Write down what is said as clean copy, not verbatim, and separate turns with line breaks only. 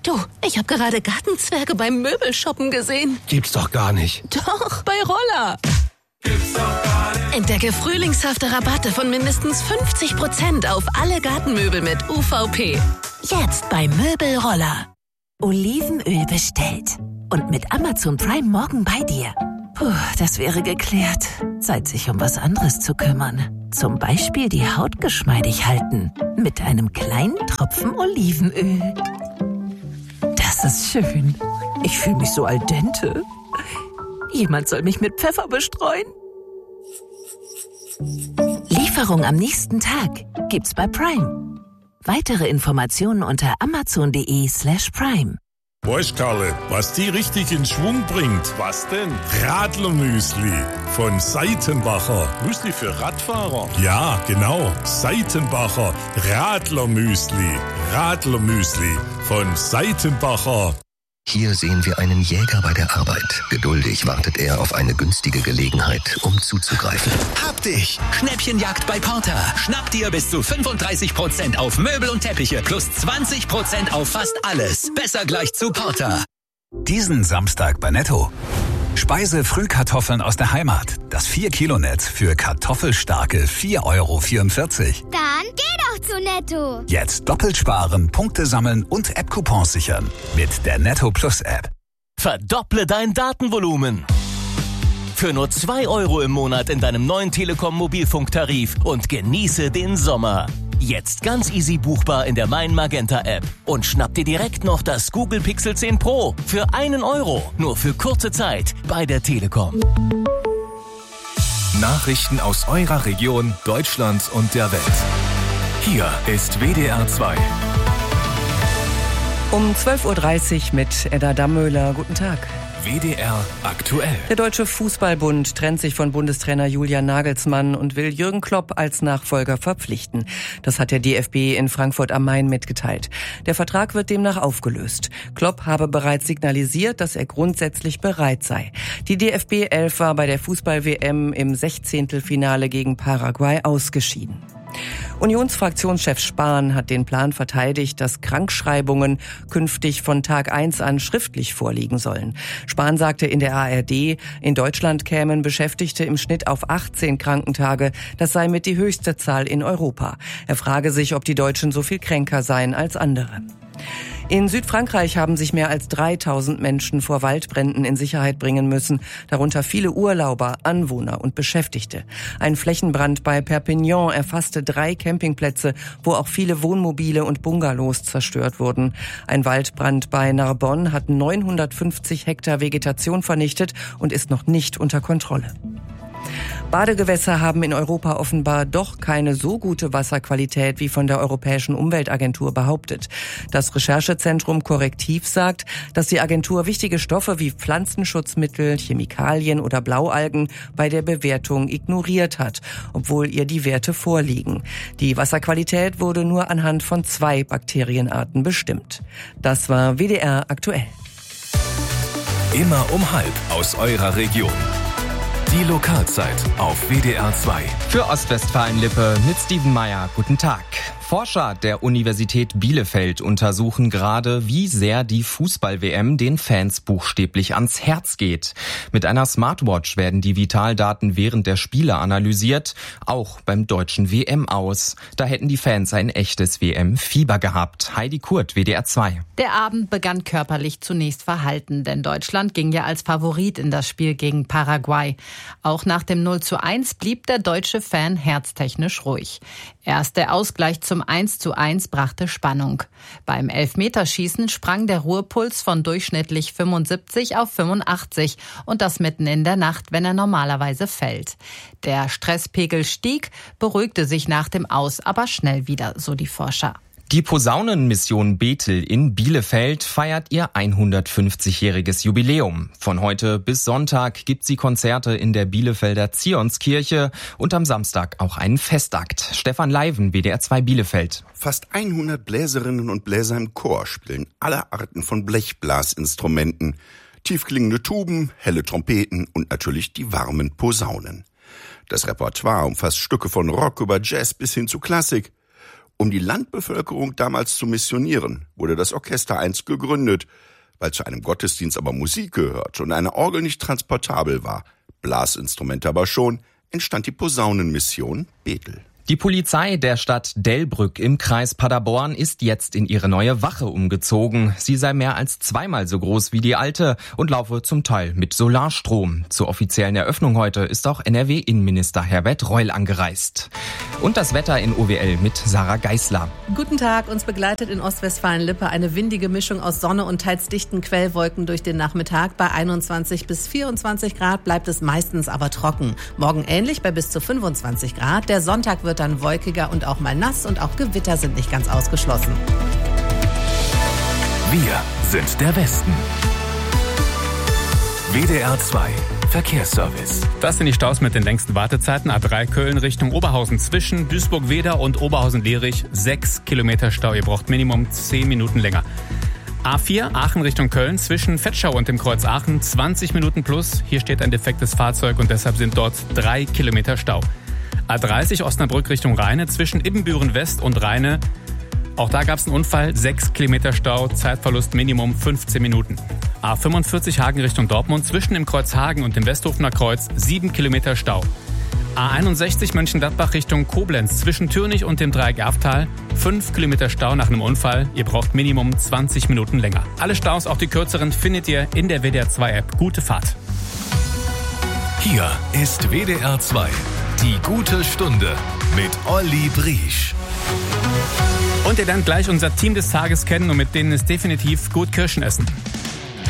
Du, ich habe gerade Gartenzwerge beim Möbelshoppen gesehen.
Gibt's doch gar nicht.
Doch, bei Roller. Gibt's doch gar nicht. Entdecke frühlingshafte Rabatte von mindestens 50% auf alle Gartenmöbel mit UVP. Jetzt bei Möbelroller.
Olivenöl bestellt. Und mit Amazon Prime morgen bei dir. Puh, das wäre geklärt. Zeit, sich um was anderes zu kümmern. Zum Beispiel die Haut geschmeidig halten. Mit einem kleinen Tropfen Olivenöl. Das ist schön. Ich fühle mich so al dente. Jemand soll mich mit Pfeffer bestreuen. Lieferung am nächsten Tag gibt's bei Prime. Weitere Informationen unter amazon.de/prime.
Weißt, Karle, was die richtig in Schwung bringt? Was denn? Radlermüsli von Seitenbacher. Müsli für Radfahrer? Ja, genau. Seitenbacher Radlermüsli. Radlermüsli von Seitenbacher.
Hier sehen wir einen Jäger bei der Arbeit. Geduldig wartet er auf eine günstige Gelegenheit, um zuzugreifen.
Hab dich! Schnäppchenjagd bei Porter. Schnapp dir bis zu 35% auf Möbel und Teppiche plus 20% auf fast alles. Besser gleich zu Porter.
Diesen Samstag bei Netto. Speise-Frühkartoffeln aus der Heimat. Das 4-Kilo-Netz für kartoffelstarke 4,44 €.
Dann geh doch zu Netto.
Jetzt doppelt sparen, Punkte sammeln und App-Coupons sichern. Mit der Netto Plus App.
Verdopple dein Datenvolumen. Für nur 2 € im Monat in deinem neuen Telekom-Mobilfunktarif und genieße den Sommer. Jetzt ganz easy buchbar in der Mein Magenta App. Und schnapp dir direkt noch das Google Pixel 10 Pro für 1 €. Nur für kurze Zeit bei der Telekom.
Nachrichten aus eurer Region, Deutschland und der Welt. Hier ist WDR 2.
Um 12:30 Uhr mit Edda Dammöhler. Guten Tag.
WDR aktuell.
Der Deutsche Fußballbund trennt sich von Bundestrainer Julian Nagelsmann und will Jürgen Klopp als Nachfolger verpflichten. Das hat der DFB in Frankfurt am Main mitgeteilt. Der Vertrag wird demnach aufgelöst. Klopp habe bereits signalisiert, dass er grundsätzlich bereit sei. Die DFB 11 war bei der Fußball-WM im 16. gegen Paraguay ausgeschieden. Unionsfraktionschef Spahn hat den Plan verteidigt, dass Krankschreibungen künftig von Tag 1 an schriftlich vorliegen sollen. Spahn sagte in der ARD, in Deutschland kämen Beschäftigte im Schnitt auf 18 Krankentage. Das sei mit die höchste Zahl in Europa. Er frage sich, ob die Deutschen so viel kränker seien als andere. In Südfrankreich haben sich mehr als 3000 Menschen vor Waldbränden in Sicherheit bringen müssen, darunter viele Urlauber, Anwohner und Beschäftigte. Ein Flächenbrand bei Perpignan erfasste 3 Campingplätze, wo auch viele Wohnmobile und Bungalows zerstört wurden. Ein Waldbrand bei Narbonne hat 950 Hektar Vegetation vernichtet und ist noch nicht unter Kontrolle. Badegewässer haben in Europa offenbar doch keine so gute Wasserqualität wie von der Europäischen Umweltagentur behauptet. Das Recherchezentrum Korrektiv sagt, dass die Agentur wichtige Stoffe wie Pflanzenschutzmittel, Chemikalien oder Blaualgen bei der Bewertung ignoriert hat, obwohl ihr die Werte vorliegen. Die Wasserqualität wurde nur anhand von 2 Bakterienarten bestimmt. Das war WDR aktuell.
Immer um halb aus eurer Region. Die Lokalzeit auf WDR 2.
Für Ostwestfalen-Lippe mit Steven Meyer. Guten Tag. Forscher der Universität Bielefeld untersuchen gerade, wie sehr die Fußball-WM den Fans buchstäblich ans Herz geht. Mit einer Smartwatch werden die Vitaldaten während der Spiele analysiert, auch beim deutschen WM-Aus. Da hätten die Fans ein echtes WM-Fieber gehabt. Heidi Kurt, WDR 2.
Der Abend begann körperlich zunächst verhalten, denn Deutschland ging ja als Favorit in das Spiel gegen Paraguay. Auch nach dem 0:1 blieb der deutsche Fan herztechnisch ruhig. Erst der Ausgleich zum 1:1 brachte Spannung. Beim Elfmeterschießen sprang der Ruhepuls von durchschnittlich 75 auf 85 und das mitten in der Nacht, wenn er normalerweise fällt. Der Stresspegel stieg, beruhigte sich nach dem Aus aber schnell wieder, so die Forscher.
Die Posaunenmission Bethel in Bielefeld feiert ihr 150-jähriges Jubiläum. Von heute bis Sonntag gibt sie Konzerte in der Bielefelder Zionskirche und am Samstag auch einen Festakt. Stefan Leiven, WDR 2 Bielefeld.
Fast 100 Bläserinnen und Bläser im Chor spielen alle Arten von Blechblasinstrumenten. Tiefklingende Tuben, helle Trompeten und natürlich die warmen Posaunen. Das Repertoire umfasst Stücke von Rock über Jazz bis hin zu Klassik. Um die Landbevölkerung damals zu missionieren, wurde das Orchester einst gegründet. Weil zu einem Gottesdienst aber Musik gehört und eine Orgel nicht transportabel war, Blasinstrumente aber schon, entstand die Posaunenmission Bethel.
Die Polizei der Stadt Delbrück im Kreis Paderborn ist jetzt in ihre neue Wache umgezogen. Sie sei mehr als 2-mal so groß wie die alte und laufe zum Teil mit Solarstrom. Zur offiziellen Eröffnung heute ist auch NRW-Innenminister Herbert Reul angereist. Und das Wetter in OWL mit Sarah Geisler.
Guten Tag, uns begleitet in Ostwestfalen-Lippe eine windige Mischung aus Sonne und teils dichten Quellwolken durch den Nachmittag. Bei 21 bis 24 Grad bleibt es meistens aber trocken. Morgen ähnlich bei bis zu 25 Grad. Der Sonntag wird dann wolkiger und auch mal nass und auch Gewitter sind nicht ganz ausgeschlossen.
Wir sind der Westen. WDR 2 Verkehrsservice.
Das sind die Staus mit den längsten Wartezeiten. A3 Köln Richtung Oberhausen zwischen Duisburg-Wedau und Oberhausen-Lierich 6 Kilometer Stau. Ihr braucht Minimum 10 Minuten länger. A4 Aachen Richtung Köln zwischen Vetschau und dem Kreuz Aachen 20 Minuten plus. Hier steht ein defektes Fahrzeug und deshalb sind dort 3 Kilometer Stau. A30 Osnabrück Richtung Rheine zwischen Ibbenbüren West und Rheine. Auch da gab es einen Unfall, 6 Kilometer Stau, Zeitverlust Minimum 15 Minuten. A45 Hagen Richtung Dortmund zwischen dem Kreuz Hagen und dem Westhofener Kreuz 7 Kilometer Stau. A61 Mönchengladbach Richtung Koblenz zwischen Türnich und dem Dreieck Erftal 5 Kilometer Stau nach einem Unfall. Ihr braucht Minimum 20 Minuten länger. Alle Staus, auch die kürzeren, findet ihr in der WDR 2 App. Gute Fahrt.
Hier ist WDR 2. Die gute Stunde mit Olli Briesch.
Und ihr lernt gleich unser Team des Tages kennen und mit denen ist definitiv gut Kirschen essen.